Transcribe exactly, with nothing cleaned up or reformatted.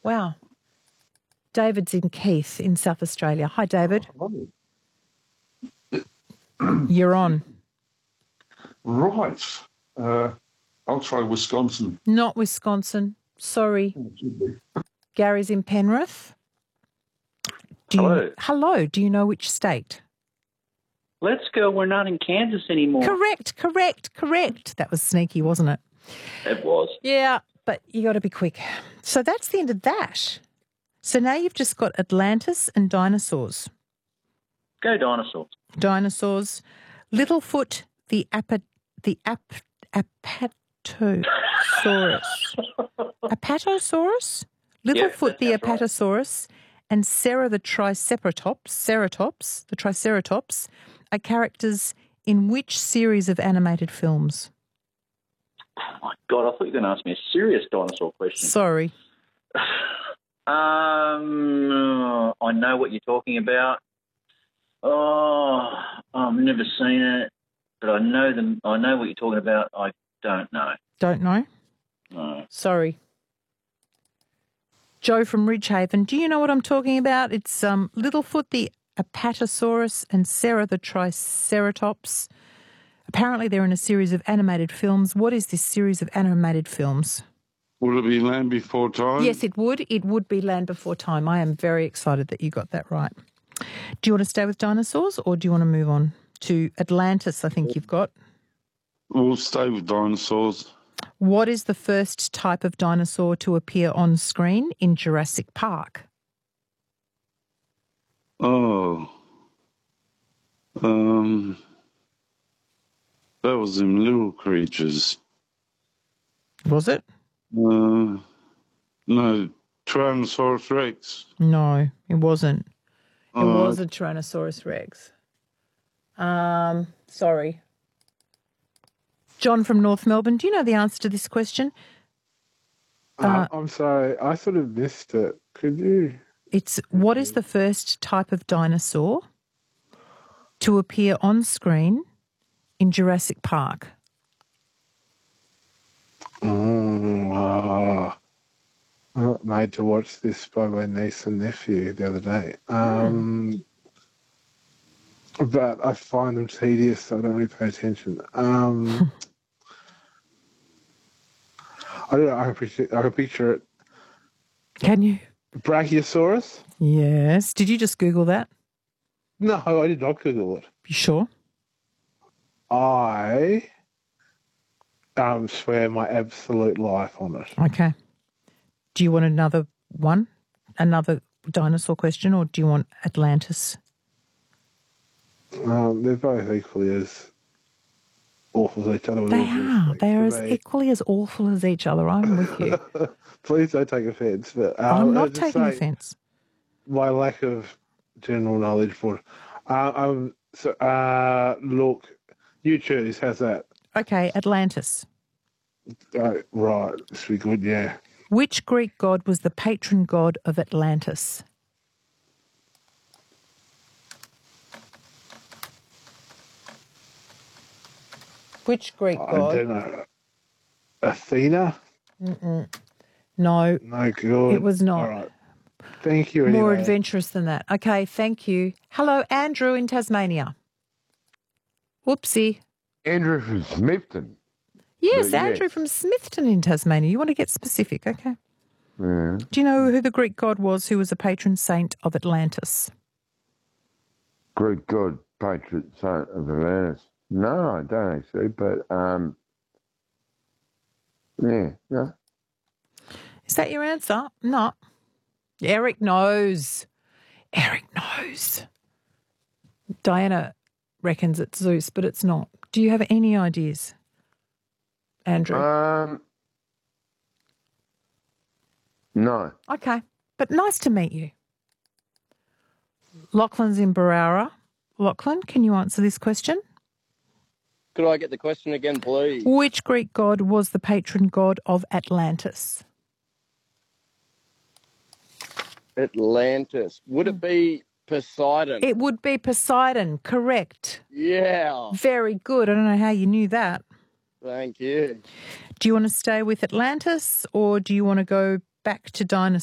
Wow. David's in Keith in South Australia. Hi, David. You're on. Right. Uh, I'll try Wisconsin. Not Wisconsin. Sorry. Gary's in Penrith. Do Hello. You, hello. Do you know which state? Let's go. We're not in Kansas anymore. Correct, correct, correct. That was sneaky, wasn't it? It was. Yeah, but you got to be quick. So that's the end of that. So now you've just got Atlantis and dinosaurs. Go dinosaurs. Dinosaurs. Littlefoot, the apa, the ap, apatosaurus. Apatosaurus? Littlefoot, Yeah, the apatosaurus, right. And Sarah, the triceratops, ceratops, the triceratops, are characters in which series of animated films? Oh, my God, I thought you were going to ask me a serious dinosaur question. Sorry. um, I know what you're talking about. Oh, I've never seen it, but I know them. I know what you're talking about. I don't know. Don't know? No. Sorry. Joe from Ridgehaven, do you know what I'm talking about? It's um, Littlefoot, the apatosaurus, and Sarah, the triceratops. Apparently they're in a series of animated films. What is this series of animated films? Would it be Land Before Time? Yes, it would. It would be Land Before Time. I am very excited that you got that right. Do you want to stay with dinosaurs or do you want to move on to Atlantis, I think you've got? We'll stay with dinosaurs. What is the first type of dinosaur to appear on screen in Jurassic Park? Oh. Um, that was them little creatures. Was it? Uh, no, Tyrannosaurus Rex. No, it wasn't. It Uh, was a Tyrannosaurus Rex. Um, sorry. John from North Melbourne, do you know the answer to this question? Uh, Uh, I'm sorry, I sort of missed it. Could you? It's what is the first type of dinosaur to appear on screen in Jurassic Park? Mm, uh, I got made to watch this by my niece and nephew the other day. Um, mm. But I find them tedious, so I don't really pay attention. Um, I don't know, I can, picture, I can picture it. Can you? Brachiosaurus? Yes. Did you just Google that? No, I did not Google it. You sure? I um, swear my absolute life on it. Okay. Do you want another one? Another dinosaur question, or do you want Atlantis? Um, they're both equally as awful as each other. They are. They are as equally as awful as each other. I'm with you. Please don't take offence. But um, I'm not just taking say offence. My lack of general knowledge for it. Uh, um, so, uh, look, you choose. How's that? Okay, Atlantis. Uh, right. This should be good, yeah. Which Greek god was the patron god of Atlantis? Which Greek I god? don't know. Athena? Mm-mm. No. No, good. It was not. All right. Thank you. More anyway. adventurous than that. Okay, thank you. Hello, Andrew in Tasmania. Whoopsie. Andrew from Smithton. Yes, But Andrew yes. from Smithton in Tasmania. You want to get specific, okay? Yeah. Do you know who the Greek god was who was a patron saint of Atlantis? Great God, patron saint of Atlantis. No, I don't actually, but um, yeah, no. Is that your answer? No. Eric knows. Eric knows. Diana reckons it's Zeus, but it's not. Do you have any ideas, Andrew? Um, no. Okay, but nice to meet you. Lachlan's in Barara. Lachlan, can you answer this question? Could I get the question again, please? Which Greek god was the patron god of Atlantis? Atlantis. Would it be Poseidon? It would be Poseidon, correct. Yeah. Very good. I don't know how you knew that. Thank you. Do you want to stay with Atlantis or do you want to go back to dinosaurs?